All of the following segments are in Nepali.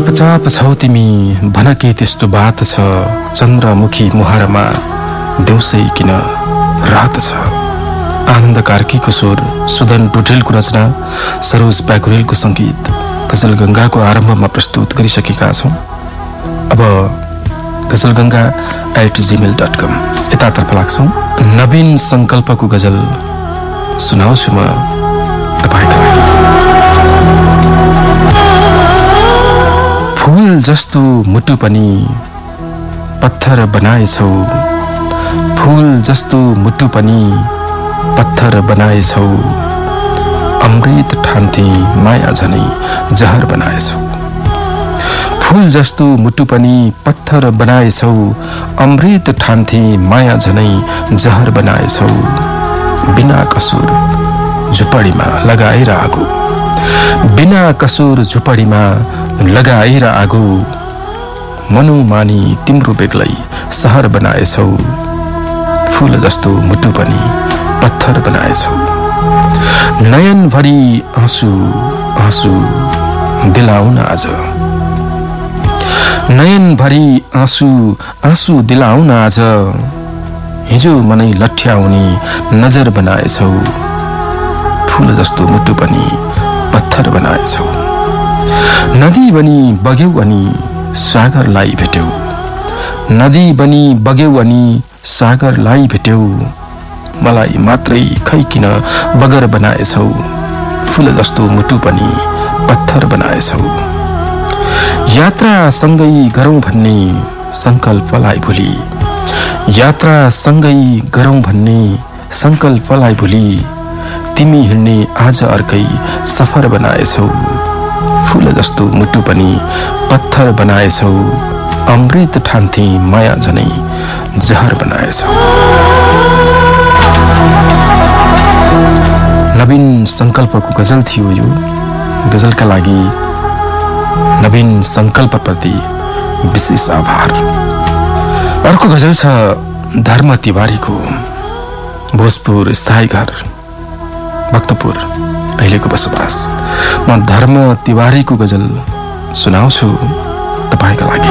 चुपचाप छौ तिमी भन के त्यस्तो बात छ चन्द्रमुखी मुहारमा देउसै किन रात छ। आनन्द कार्कीको स्वर, सुदन टुटेलको रचना, सरोज प्याकुरेलको सङ्गीत गजल गङ्गाको आरम्भमा प्रस्तुत गरिसकेका छौँ। अब गजलगङ्गा@gmail.com यतातर्फ लाग्छौँ। नवीन सङ्कल्पको गजल सुनाउँछु म तपाईँका लागि। फूल जस्तो मुटु पनि पत्थर बनाएछौ, फूल जस्तो मुटु पनि पत्थर बनाएछौ, अमृत ठान्थे माया झनै जहर बनाएछौ। फूल जस्तो मुटु पनि पत्थर बनाएछौ, अमृत ठान्थे माया झनै जहर बनाएछौ। बिना कसुर झुपडीमा लगाएर आगो, बिना कसुर झुपडीमा लगाएर आगो, मनुमानी तिम्रो बेग्लै सहर बनाएछौ। फूल जस्तो मुटु पनि पत्थर बनाएछौ। नयनभरि आँसु आँसु दिलाउन आज, नयनभरि आँसु आँसु दिलाउन आज, हिजो मनै लठ्याउने नजर बनाएछौ। फूल जस्तो मुटु पनि पत्थर बनाएछौ। नदी बनी बग्यौ अनि सागरलाई भेट्यौ, नदी बनी बग्यौ अनि सागरलाई भेट्यौ। मलाई मात्रै खै किन बगर बनाएछौ। फूल जस्तो मुटु पनि पत्थर बनाएछौ। यात्रा सँगै गरौँ भन्ने संकल्पलाई भुली, यात्रा सँगै गरौँ भन्ने संकल्पलाई भुली, तिमी हिँड्ने आज अर्कै सफर बनाएछौ। फूल जस्तो मुटु पनि पत्थर बनाएछौ। अमृत ठान्थे माया झनै जहर बनाएछौ। नवीन सङ्कल्पको गजल थियो यो। गजलका लागि नवीन सङ्कल्पप्रति विशेष आभार। अर्को गजल छ धर्म तिवारीको, भोजपुर स्थायी घर भक्तपुर अहिलेको बसोबास। म धर्म तिवारीको गजल सुनाउँछु तपाईँका लागि।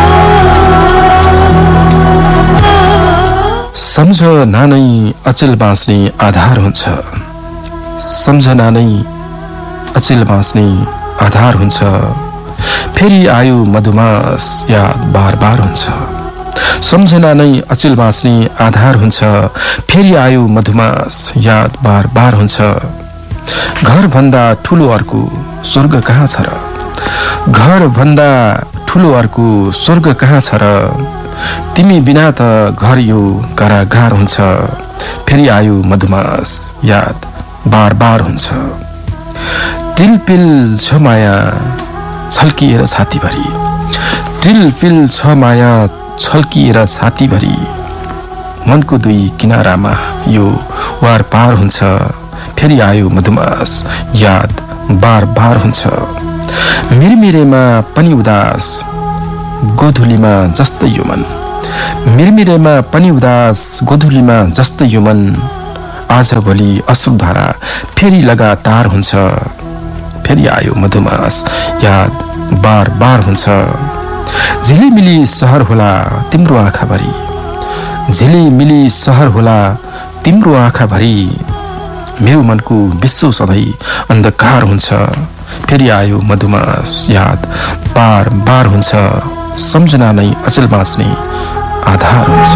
सम्झना नै अचेल बाँच्ने आधार हुन्छ, सम्झना नै अचेल बाँच्ने आधार हुन्छ। फेरि आयो मधुमास याद बार बार हुन्छ, सम्झना नै अचेल बाँच्ने आधार हुन्छ। फेरि आयो मधुमास याद बार बार हुन्छ। घर भन्दा ठुलो अर्को स्वर्ग कहाँ छ र, घर भन्दा ठुलो अर्को स्वर्ग कहाँ छ र। तिमी बिना त घर यो कारागार हुन्छ। फेरि आयो मधुमास याद बार बार हुन्छ। टिलपिल छ माया छल्किएर छातीभरि, टिलपिल छ माया छल्किएर छातीभरि। मनको दुई किनारामा यो वार पार हुन्छ। फेरि आयो मधुमास याद बार बार हुन्छ। मिरमिरेमा पनि उदास गोधुलीमा जस्तै यो मन, मिरमिरेमा पनि उदास गोधुलीमा जस्तै यो मन। आज भोलि अश्रुधारा फेरि लगातार हुन्छ। फेरि आयो मधुमास याद बार बार हुन्छ। झिलिमिली सहर होला तिम्रो आँखाभरि, झिलिमिली सहर होला तिम्रो आँखाभरि। मेरो मनको विश्व सधैँ अन्धकार हुन्छ। फेरि आयो मधुमास याद बार बार हुन्छ। सम्झना नै अचेल बाँच्ने आधार हुन्छ।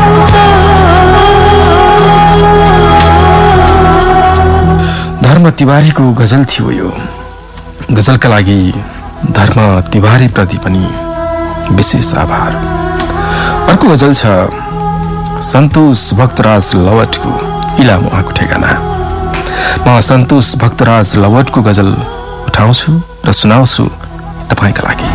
धर्म तिवारीको गजल थियो यो। गजलका लागि धर्म तिवारी प्रति पनि विशेष आभार। अर्को गजल छ सन्तोष भक्तराज लवटको, इलाम उहाँको ठेगाना। म सन्तोष भक्तराज लवटको गजल उठाउँछु र सुनाउँछु तपाईँका लागि।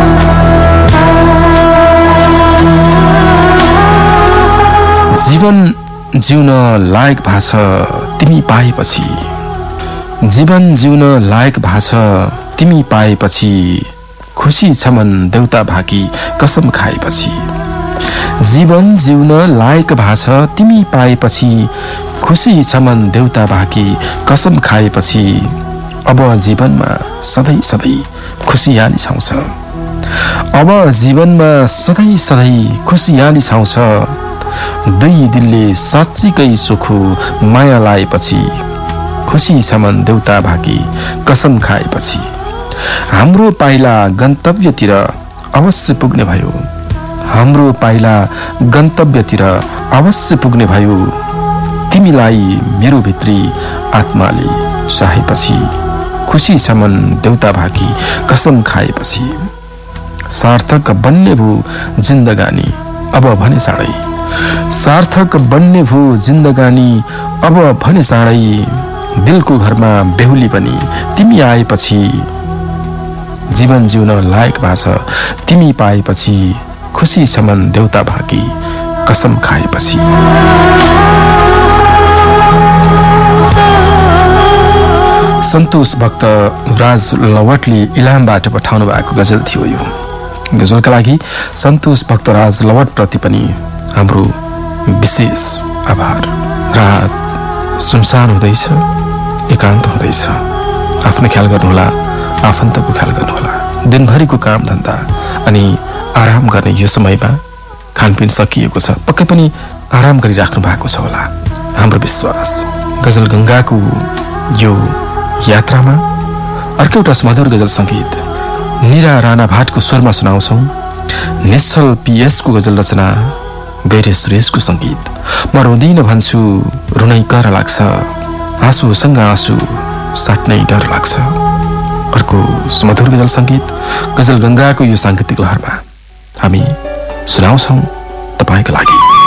जीवन जिउन लायक भाछ तिमी पाएपछि, जीवन जिउन लायक भाछ तिमी पाएपछि। खुसी छ मन देउता भाकी कसम खाएपछि। जीवन जिउन लायक भाछ तिमी पाएपछि। खुसी छ मन देउता भाकी कसम खाएपछि। अब जीवनमा सधैँ सधैँ खुसियाली छाउँछ। अब जीवनमा सधैँ सधैँ खुसियाली छाउँछ। दुई दिलले साँच्चीकै चोखो माया लाएपछि, खुसी छ मन देउता भाकी कसम खाएपछि। हाम्रो पाइला गन्तव्यतिर अवश्य पुग्ने भयो, हाम्रो पाइला गन्तव्यतिर अवश्य पुग्ने भयो। तिमीलाई मेरो भित्री आत्माले चाहेपछि, खुसी छ मन देउता भाकी कसम खाएपछि। सार्थक बन्ने भो जिन्दगानी अब भने चाँडै, सार्थक बन्ने भो जिन्दगानी अब भने चाँडै। दिलको घरमा बेहुली पनि तिमी आएपछि, जीवन जिउन लायक भाछ तिमी पाएपछि। खुसी छ मन देउता भाकी कसम खाएपछि। सन्तोष भक्त राज लवटले इलामबाट पठाउनु भएको गजल थियो यो। गजलका लागि सन्तोष भक्त राज लवटप्रति पनि हाम्रो विशेष आभार। रात सुनसान हुँदैछ, एकान्त हुँदैछ। आफ्नो ख्याल गर्नुहोला, आफन्तको ख्याल गर्नुहोला। दिनभरिको काम धन्दा अनि आराम गर्ने यो समयमा खानपिन सकिएको छ, पक्कै पनि आराम गरिराख्नु भएको छ होला हाम्रो विश्वास। गजल गङ्गाको यो यात्रामा अर्को एउटा सुमधुर गजल सङ्गीत निरा राणा भाटको स्वरमा सुनाउँछौँ। निश्चल पिएसको गजल रचना गैरे सुरेशको सङ्गीत। म रुँदिन भन्छु रुनै कर लाग्छ, आँसुसँग आँसु साट्नै डर लाग्छ। अर्को सुमधुर गजल सङ्गीत गजल गङ्गाको यो साङ्गीतिक लहरमा हामी सुनाउँछौँ तपाईँको लागि।